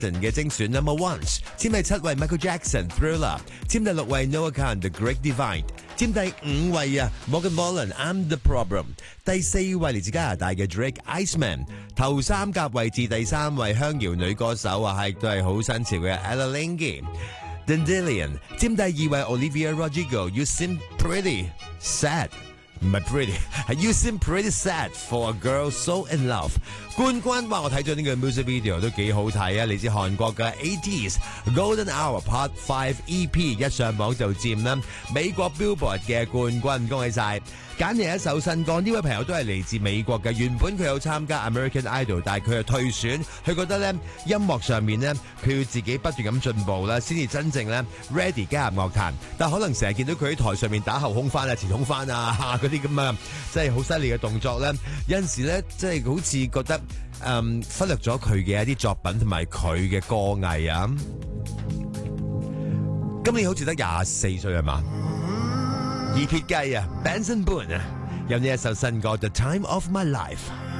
嘅精選 Number Ones， 佔第7位 Michael Jackson Thriller， 佔第6位 Noah Kahan The Great Divide， 佔第5位Morgan Wallen I'm the Problem， 第4位嚟自加拿大嘅 Drake Iceman， 頭3甲位至第3位香謠女歌手係都係好新潮嘅 Ella Lengi。Dandelion 佔第2位 Olivia Rodrigo You Seem Pretty Sad， 唔係 pretty 係 You Seem Pretty Sad for a Girl So in Love。 冠軍話我睇咗呢個 music video 都幾好睇啊，嚟自韓國嘅 80s Golden Hour Part 5 EP 一上網就佔啦美國 Billboard 嘅冠軍，恭喜晒！揀嚟一首新歌，呢位朋友都係嚟自美國嘅，原本佢有參加 American Idol， 但係佢又退選，佢覺得咧音樂上面咧佢要自己不斷咁進步啦，先至真正咧 ready 加入樂壇。但可能成日見到佢喺台上面打後空翻啊、前空翻啊嗰啲咁啊，即係好犀利嘅動作咧，有陣時咧即係好似覺得忽略咗佢嘅一啲作品同埋佢嘅歌藝啊。今年好似得24歲係嘛？二撇雞啊 ，Benson Boone 啊，有呢一首新歌《The Time of My Life》。